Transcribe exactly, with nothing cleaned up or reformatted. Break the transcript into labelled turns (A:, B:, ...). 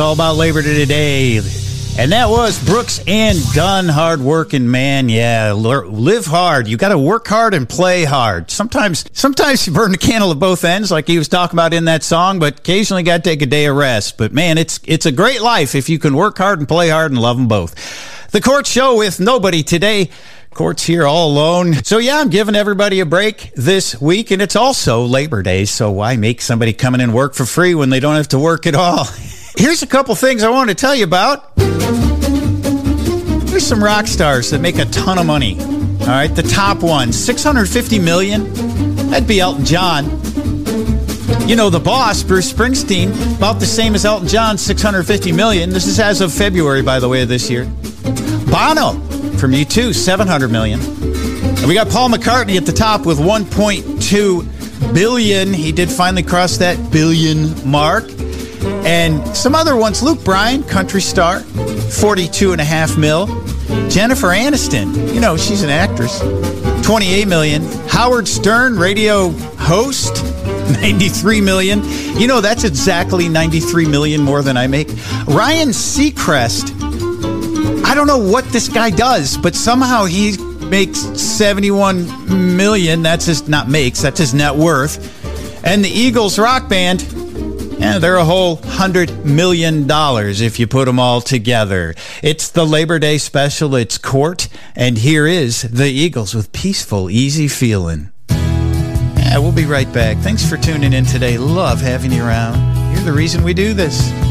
A: All about Labor Day today. And that was Brooks and Dunn, hard-working man. Yeah, live hard. You got to work hard and play hard. Sometimes sometimes you burn the candle at both ends, like he was talking about in that song, but occasionally got to take a day of rest. But, man, it's it's a great life if you can work hard and play hard and love them both. The Court Show with nobody today. Court's here all alone. So, yeah, I'm giving everybody a break this week, and it's also Labor Day, so why make somebody come in and work for free when they don't have to work at all? Here's a couple things I want to tell you about. There's some rock stars that make a ton of money. All right, the top one, six hundred fifty million dollars. That'd be Elton John. You know, the boss, Bruce Springsteen, about the same as Elton John, six hundred fifty million dollars. This is as of February, by the way, of this year. Bono from U two, seven hundred million dollars. And we got Paul McCartney at the top with one point two billion dollars. He did finally cross that billion mark. And some other ones, Luke Bryan, country star, forty-two and a half mil. Jennifer Aniston, you know, she's an actress, twenty-eight million. Howard Stern, radio host, ninety-three million. You know, that's exactly ninety-three million more than I make. Ryan Seacrest, I don't know what this guy does, but somehow he makes seventy-one million. That's his, not makes, that's his net worth. And the Eagles rock band, yeah, they're a whole hundred million dollars if you put them all together. It's the Labor Day special. It's Court, and here is the Eagles with Peaceful, Easy Feeling. Yeah, we'll be right back. Thanks for tuning in today. Love having you around. You're the reason we do this.